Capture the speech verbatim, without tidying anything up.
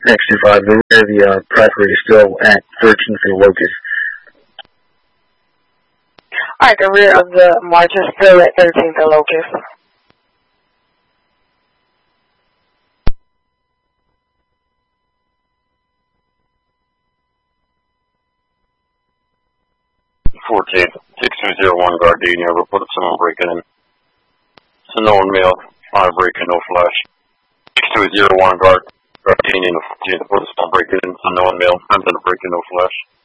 Next two five, the rear of the uh, property is still at thirteen for the locus. Alright, the rear of the March is still at thirteen for locus. fourteen, six two zero one Gardenia, report someone breaking in. It's a known male, five breaking, no flash. six two zero one Gard, Gardenia, fourteen, report someone breaking in, it's a known male, I'm going to break in, no flash.